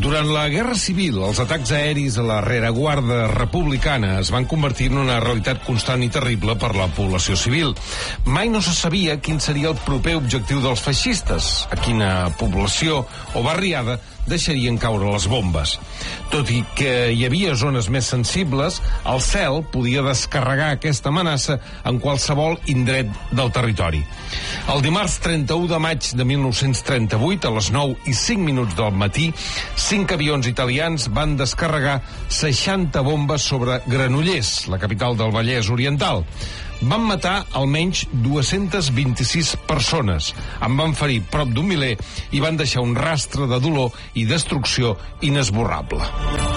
Durant la Guerra Civil, els atacs aeris a la rereguarda republicana es van convertir en una realitat constant i terrible per la població civil. Mai no se sabia quin seria el proper objectiu dels feixistes, a quina població o barriada deixarien caure les bombes. Tot i que hi havia zones més sensibles, el cel podia descarregar aquesta amenaça en qualsevol indret del territori. El dimarts 31 de maig de 1938, a les 9:05 del matí, 5 avions italians van descarregar 60 bombes sobre Granollers, la capital del Vallès Oriental. Van matar almenys 226 persones, en van ferir prop d'1 miler i van deixar un rastre de dolor i destrucció inesborrable.